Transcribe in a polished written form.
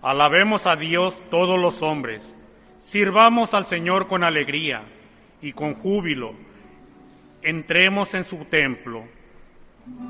Alabemos a Dios todos los hombres, sirvamos al Señor con alegría y con júbilo, entremos en su templo